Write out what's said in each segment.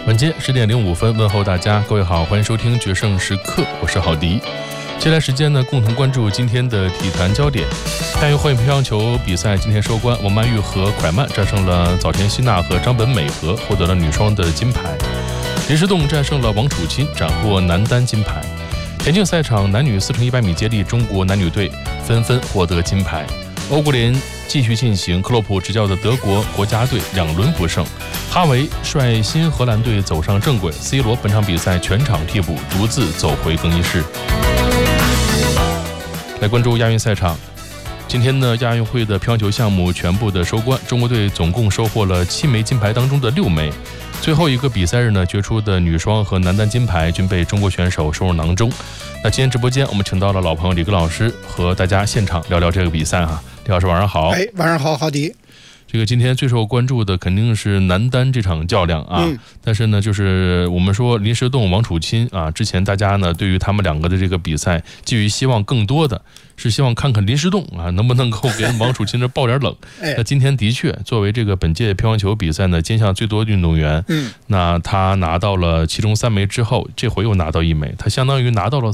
晚间10点05分，问候大家，各位好，欢迎收听决胜时刻，我是郝迪。接下来时间呢，共同关注今天的体坛焦点。亚运会乒乓球比赛今天收官，王曼玉和蒯曼战胜了早田希娜和张本美和，获得了女双的金牌。林诗栋战胜了王楚钦，斩获男单金牌。田径赛场男女4乘100米接力，中国男女队纷纷获得金牌。欧国联继续进行，克洛普执教的德国国家队2轮不胜，哈维率新荷兰队走上正轨， C 罗本场比赛全场替补，独自走回更衣室。来关注亚运赛场，今天呢，亚运会的乒乓球项目全部的收官，中国队总共收获了7枚金牌当中的6枚。最后一个比赛日呢，决出的女双和男单金牌均被中国选手收入囊中。那今天直播间我们请到了老朋友李格老师，和大家现场聊聊这个比赛哈。李老师晚上好。 晚上好，郝迪。 这个今天最受关注的肯定是男单这场较量啊，但是呢，就是我们说林诗栋、王楚钦啊，之前大家呢对于他们2个的这个比赛寄予希望更多的是希望看看林诗栋啊能不能够给王楚钦这爆点冷。那今天的确作为这个本届乒乓球比赛呢尖项最多的运动员，那他拿到了其中3枚之后，这回又拿到1枚，他相当于拿到了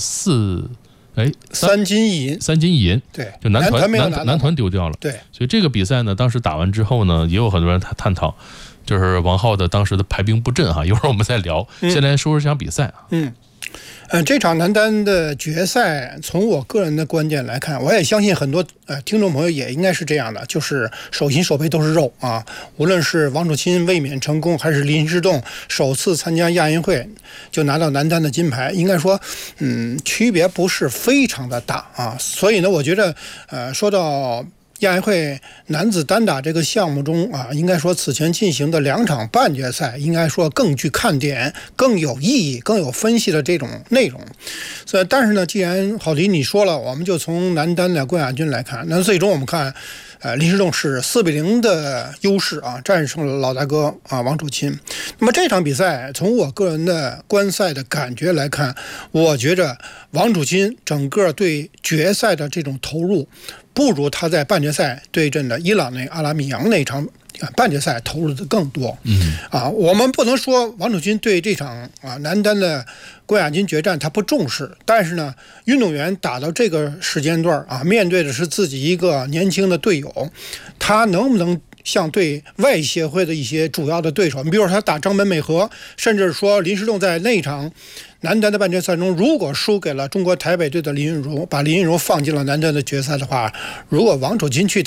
3金一银， 对， 就男团丢掉了， 对，所以这个比赛呢，当时打完之后呢，也有很多人探讨，就是王皓的当时的排兵布阵哈，一会儿我们再聊。先来说说这场比赛啊。 这场男单的决赛，从我个人的观点来看，我也相信很多听众朋友也应该是这样的，就是手心手背都是肉啊。无论是王楚钦卫冕成功，还是林诗栋首次参加亚运会就拿到男单的金牌，应该说区别不是非常的大啊。所以呢，我觉得说到亚运会男子单打这个项目中啊，应该说此前进行的2场半决赛，应该说更具看点、更有意义、更有分析的这种内容。所以，但是呢，既然郝迪你说了，我们就从男单的冠亚军来看，那最终我们看，林诗栋是4-0的优势啊，战胜了老大哥啊王楚钦。那么这场比赛，从我个人的观赛的感觉来看，我觉着王楚钦整个对决赛的这种投入，不如他在半决赛对阵的伊朗那阿拉米扬那场半决赛投入的更多。我们不能说王楚钦对这场男单的冠亚军决战他不重视，但是呢，运动员打到这个时间段面对的是自己一个年轻的队友，他能不能像对外协会的一些主要的对手，你比如说他打张本美和，甚至说林诗栋在那场男单的半决赛中，如果输给了中国台北队的林昀儒，把林昀儒放进了男单的决赛的话，如果王楚钦去